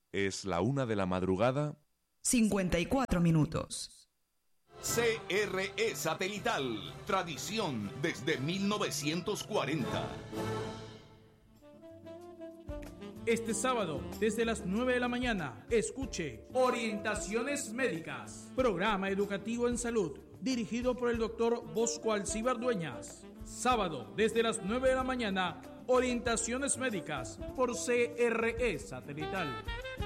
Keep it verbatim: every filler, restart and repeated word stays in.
Es la una de la madrugada. cincuenta y cuatro minutos. C R E Satelital, tradición desde mil novecientos cuarenta. Este sábado, desde las nueve de la mañana, escuche Orientaciones Médicas, programa educativo en salud, dirigido por el doctor Bosco Alcíbar Dueñas. Sábado, desde las nueve de la mañana, Orientaciones Médicas por C R E Satelital.